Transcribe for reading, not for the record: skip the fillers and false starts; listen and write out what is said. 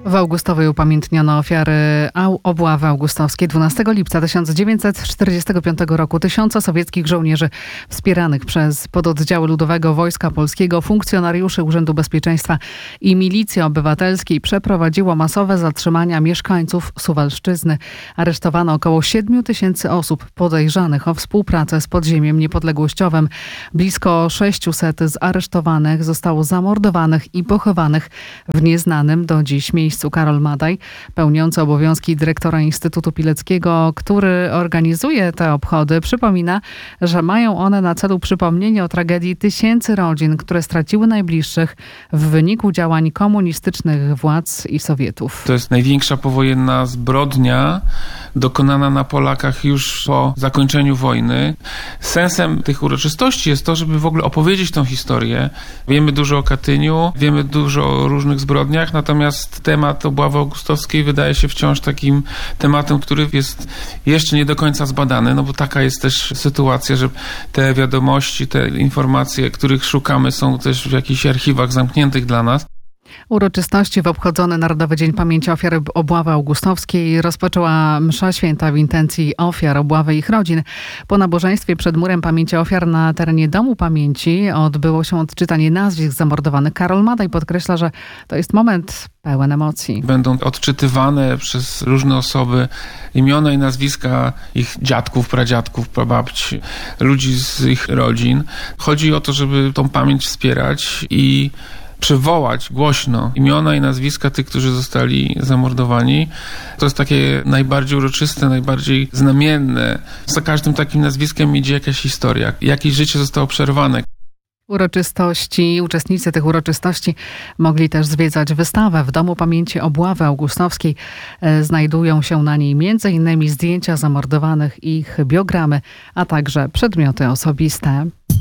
W Augustowej upamiętniono ofiary obławy augustowskiej. 12 lipca 1945 roku tysiące sowieckich żołnierzy wspieranych przez pododdziały Ludowego Wojska Polskiego, funkcjonariuszy Urzędu Bezpieczeństwa i Milicji Obywatelskiej przeprowadziło masowe zatrzymania mieszkańców Suwalszczyzny. Aresztowano około 7 000 osób podejrzanych o współpracę z podziemiem niepodległościowym. Blisko 600 zaresztowanych zostało zamordowanych i pochowanych w nieznanym do dziś miejscu. Karol Madaj, pełniący obowiązki dyrektora Instytutu Pileckiego, który organizuje te obchody, przypomina, że mają one na celu przypomnienie o tragedii tysięcy rodzin, które straciły najbliższych w wyniku działań komunistycznych władz i Sowietów. To jest największa powojenna zbrodnia dokonana na Polakach już po zakończeniu wojny. Sensem tych uroczystości jest to, żeby w ogóle opowiedzieć tą historię. Wiemy dużo o Katyniu, wiemy dużo o różnych zbrodniach, natomiast temat obławy augustowskiej wydaje się wciąż takim tematem, który jest jeszcze nie do końca zbadany, no bo taka jest też sytuacja, że te wiadomości, te informacje, których szukamy, są też w jakichś archiwach zamkniętych dla nas. Uroczystości w obchodzony Narodowy Dzień Pamięci Ofiar Obławy Augustowskiej rozpoczęła msza święta w intencji ofiar obławy i ich rodzin. Po nabożeństwie przed Murem Pamięci Ofiar na terenie Domu Pamięci odbyło się odczytanie nazwisk zamordowanych. Karol Madaj podkreśla, że to jest moment pełen emocji. Będą odczytywane przez różne osoby imiona i nazwiska ich dziadków, pradziadków, prababci, ludzi z ich rodzin. Chodzi o to, żeby tą pamięć wspierać i przywołać głośno imiona i nazwiska tych, którzy zostali zamordowani. To jest takie najbardziej uroczyste, najbardziej znamienne. Za każdym takim nazwiskiem idzie jakaś historia. Jakieś życie zostało przerwane. Uczestnicy tych uroczystości mogli też zwiedzać wystawę w Domu Pamięci Obławy Augustowskiej. Znajdują się na niej m.in. zdjęcia zamordowanych i ich biogramy, a także przedmioty osobiste.